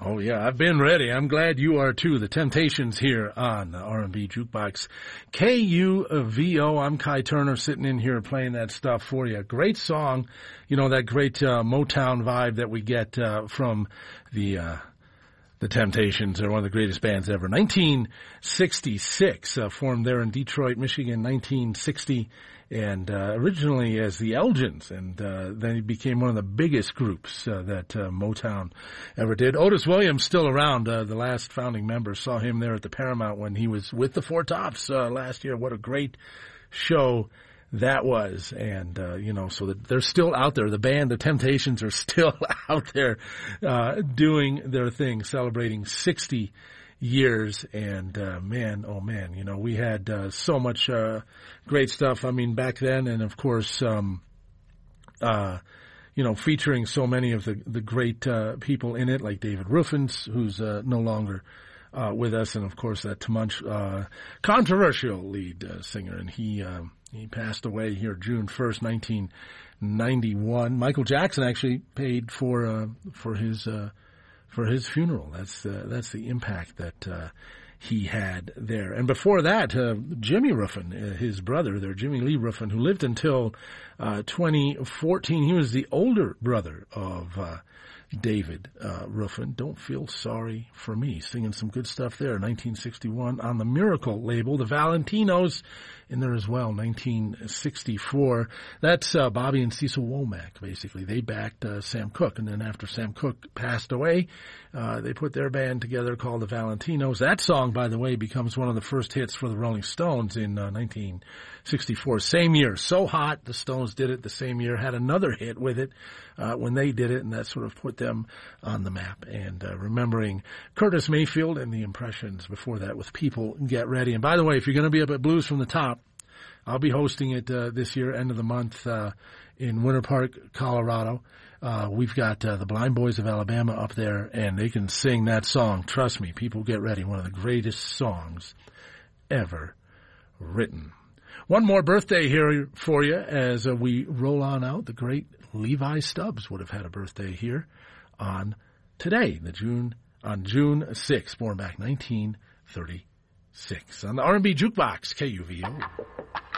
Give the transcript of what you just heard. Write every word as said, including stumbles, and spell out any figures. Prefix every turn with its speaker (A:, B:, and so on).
A: Oh, yeah, I've been ready. I'm glad you are, too. The Temptations here on R and B Jukebox. K U V O, I'm Kai Turner sitting in here playing that stuff for you. Great song. You know, that great uh, Motown vibe that we get uh, from the uh, the Temptations. They're one of the greatest bands ever. nineteen sixty-six, uh, formed there in Detroit, Michigan, nineteen sixty. And uh, originally as the Elgins, and uh, then he became one of the biggest groups uh, that uh, Motown ever did. Otis Williams still around. Uh, the last founding member, saw him there at the Paramount when he was with the Four Tops uh, last year. What a great show that was. And, uh, you know, so that they're still out there. The band, the Temptations, are still out there uh, doing their thing, celebrating sixty years. And uh man, oh man, you know, we had uh, so much uh great stuff, I mean, back then. And of course, um uh you know, featuring so many of the the great uh people in it, like David Ruffins, who's uh no longer uh with us, and of course that Tamunch, uh controversial lead uh, singer, and he um he passed away here June first, nineteen ninety-one. Michael Jackson actually paid for uh for his uh for his funeral. That's uh, that's the impact that uh, he had there. And before that, uh, Jimmy Ruffin, uh, his brother there, Jimmy Lee Ruffin, who lived until uh, twenty fourteen. He was the older brother of uh, David uh, Ruffin. Don't Feel Sorry for Me, singing some good stuff there. nineteen sixty-one on the Miracle label. The Valentinos in there as well, nineteen sixty-four. That's uh, Bobby and Cecil Womack, basically. They backed uh, Sam Cooke, and then after Sam Cooke passed away, uh, they put their band together called the Valentinos. That song, by the way, becomes one of the first hits for the Rolling Stones in uh, nineteen sixty-four. Same year. So Hot, the Stones did it the same year, had another hit with it uh, when they did it, and that sort of put them on the map. And uh, remembering Curtis Mayfield and the Impressions before that with People Get Ready. And by the way, if you're going to be up at Blues from the Top, I'll be hosting it uh, this year, end of the month, uh, in Winter Park, Colorado. Uh, we've got uh, the Blind Boys of Alabama up there, and they can sing that song. Trust me, People Get Ready, one of the greatest songs ever written. One more birthday here for you as uh, we roll on out. The great Levi Stubbs would have had a birthday here on today, the June on June sixth, born back nineteen thirty-six. On the R and B Jukebox, K U V O.